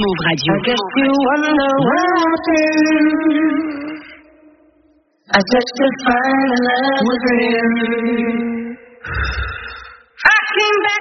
Move Radio. I guess you wonder what I'll do. I just to find love with you. I came back